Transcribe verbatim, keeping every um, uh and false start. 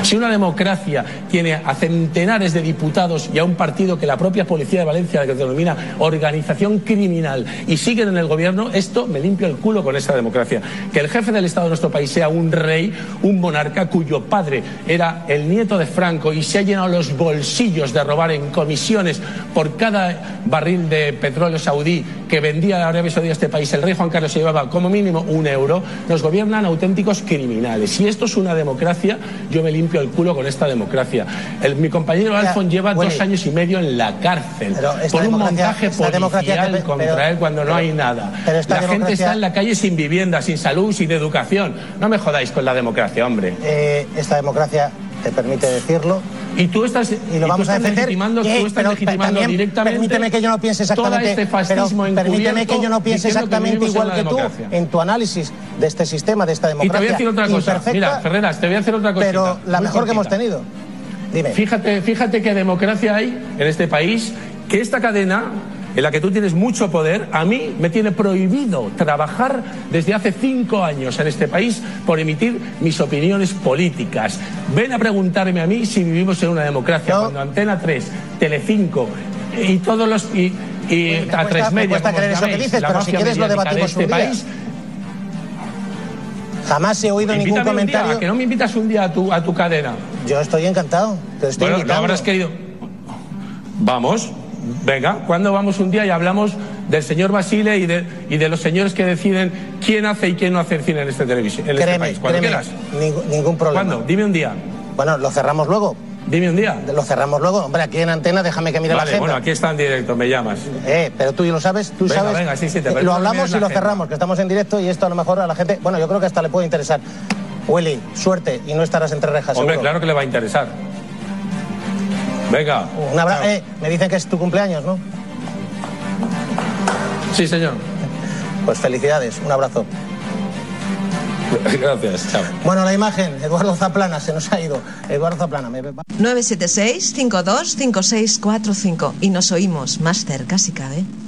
Si una democracia tiene a centenares de diputados y a un partido que la propia Policía de Valencia, que se denomina organización criminal, y siguen en el gobierno, esto me limpio el culo con esa democracia. Que el jefe del Estado de nuestro país sea un rey, un monarca cuyo padre era el nieto de Franco y se ha llenado los bolsillos de robar en comisiones por cada barril de petróleo saudí que vendía a Arabia Saudí a este país, el rey Juan Carlos se llevaba como mínimo un euro. Nos gobiernan auténticos criminales. Si esto es una democracia, yo me limpio el culo con esta democracia. El, mi compañero Alfon lleva Willy, dos años y medio en la cárcel por un montaje policial que, contra pero, él cuando pero, no hay nada. La gente está en la calle sin vivienda, sin salud, sin educación. No me jodáis con la democracia, hombre. Eh, esta democracia te permite decirlo. Y tú estás, y lo vamos a defender. legitimando, tú estás pero, legitimando también, directamente. Permíteme que yo no piense exactamente. Este fascismo pero, permíteme que yo no piense exactamente igual que tú en tu análisis de este sistema, de esta democracia. Y te voy a decir otra cosa. Mira, Ferreras, te voy a hacer otra cosa. Pero la mejor cortita. que hemos tenido. Dime. Fíjate, fíjate qué democracia hay en este país, que esta cadena, en la que tú tienes mucho poder, a mí me tiene prohibido trabajar desde hace cinco años en este país por emitir mis opiniones políticas. Ven a preguntarme a mí si vivimos en una democracia, no. cuando Antena tres, Telecinco y todos los... Y, y pues a tres media, como creer eso que dices, pero si quieres lo debatimos de este un día. País, jamás he oído ningún comentario. Día, ¿que no me invitas un día a tu, a tu cadena? Yo estoy encantado. Te estoy bueno, invitando. Lo habrás querido. Vamos. Venga, ¿cuándo vamos un día y hablamos del señor Basile y de, y de los señores que deciden quién hace y quién no hace cine en este, televisión, en créeme, este país? ¿Cuándo créeme, quieras? Ningún, ningún problema. ¿Cuándo? Dime un día. Bueno, lo cerramos luego. Dime un día. Lo cerramos luego. Hombre, aquí en Antena, déjame que mire vale, la agenda. Bueno, aquí está en directo, me llamas. Eh, pero tú lo sabes, tú venga, sabes. Venga, sí, sí, te eh, lo hablamos y lo cerramos, que estamos en directo y esto a lo mejor a la gente, bueno, yo creo que hasta le puede interesar. Willy, suerte y no estarás entre rejas. Hombre, seguro. claro que le va a interesar. Venga. Un abrazo. Eh, me dicen que es tu cumpleaños, ¿no? Sí, señor. Pues felicidades, un abrazo. Gracias, chao. Bueno, la imagen, Eduardo Zaplana, se nos ha ido. Eduardo Zaplana. Me... nueve siete seis, cinco dos cinco seis cuatro cinco y nos oímos más cerca si cabe.